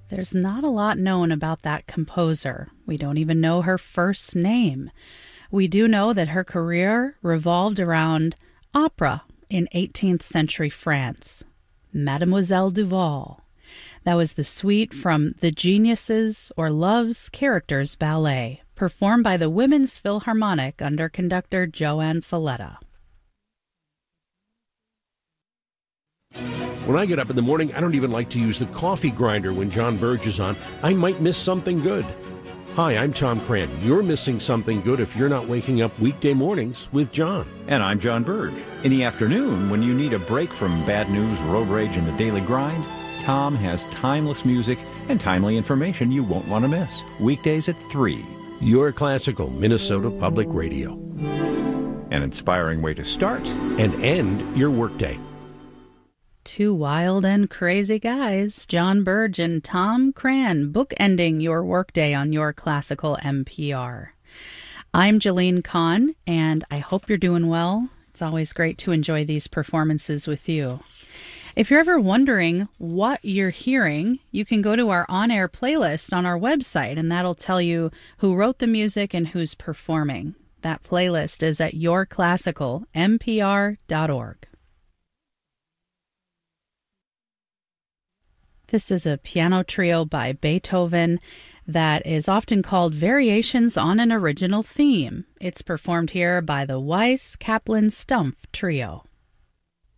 There's not a lot known about that composer. We don't even know her first name. We do know that her career revolved around opera in 18th century France. Mademoiselle Duval. That was the suite from The Geniuses or Love's Characters Ballet, performed by the Women's Philharmonic under conductor Joan Falletta. When I get up in the morning, I don't even like to use the coffee grinder when John Burge is on. I might miss something good. Hi, I'm Tom Cran. You're missing something good if you're not waking up weekday mornings with John. And I'm John Burge. In the afternoon, when you need a break from bad news, road rage, and the daily grind, Tom has timeless music and timely information you won't want to miss. Weekdays at 3. Your classical Minnesota Public Radio. An inspiring way to start and end your workday. Two wild and crazy guys, John Burge and Tom Cran, bookending your workday on your classical NPR. I'm Jalene Kahn, and I hope you're doing well. It's always great to enjoy these performances with you. If you're ever wondering what you're hearing, you can go to our on-air playlist on our website, and that'll tell you who wrote the music and who's performing. That playlist is at yourclassicalnpr.org. This is a piano trio by Beethoven that is often called Variations on an Original Theme. It's performed here by the Weiss Kaplan Stumpf Trio.